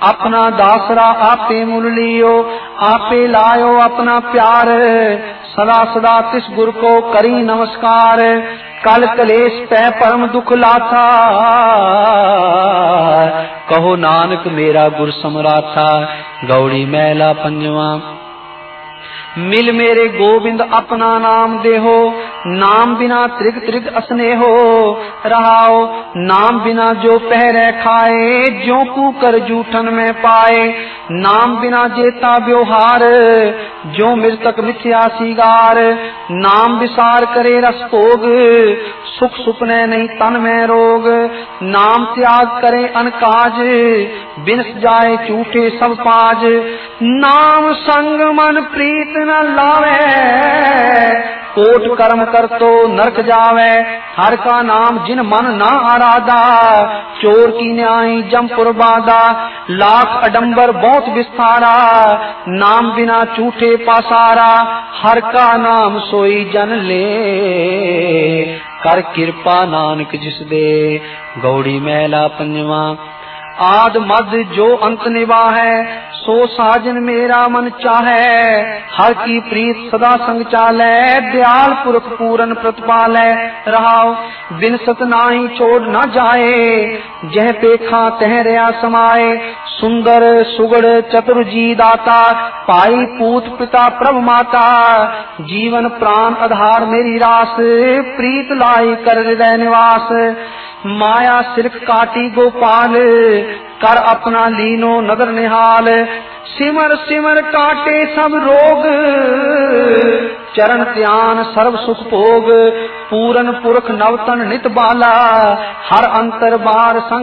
अपना दासरा आपे मुल लियो, आपे लायो अपना प्यार, सदा सदा तिस गुर को करी नमस्कार। कल कलेश पै परम दुख लाथा, कहो नानक मेरा गुर समराथा। गौड़ी महला पंजवा। मिल मेरे गोविंद अपना नाम देहो, नाम बिना त्रिग त्रिग असनेहो। रहाओ नाम बिना जो पहरे खाए, ज्यों कूकर जूठन में पाए। नाम बिना जेता व्यवहार, जो मृतक मिथ्या सीगार। नाम विसार करे रस भोग, सुख सुपने नहीं तन में रोग। नाम त्याग करे अनकाज, बिनस जाए झूठे सब पाज। नाम संग मन प्रीत न लावे, कोट कर्म कर तो नरक जावे। हर का नाम जिन मन ना आराधा, चोर की न्याय जमपुर बाधा। लाख अडंबर बहुत विस्तारा, नाम बिना झूठे पासारा। हर का नाम सोई जन ले, कर कृपा नानक जिस दे। गौड़ी महला पंजवा। आद मध्य जो अंत निभाए, सो साजन मेरा मन चाहे। हर की प्रीत सदा संग चाले, दयाल पुरख पूरन प्रतिपाले। रहाओ बिन सत नाही छोड़ न जाए, जह पेखा तह रया समाए। सुंदर सुगड़ चतुर जी दाता, पाई पूत पिता प्रभ माता। जीवन प्राण आधार मेरी रास, प्रीत लाई कर हृदय निवास। माया सिरक काटी गोपाल, कर अपना लीनो नदर निहाल। सिमर सिमर काटे सब रोग, चरण ध्यान सर्व सुख भोग। पूरन पुरख नवतन नित बाला, हर अंतर बार संग